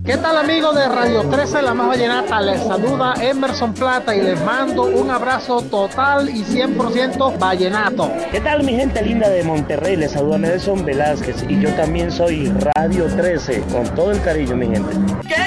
¿Qué tal, amigos de Radio 13, la más vallenata? Les saluda Emerson Plata y les mando un abrazo total y 100% vallenato. ¿Qué tal, mi gente linda de Monterrey? Les saluda Nelson Velázquez y yo también soy Radio 13, con todo el cariño, mi gente. ¿Qué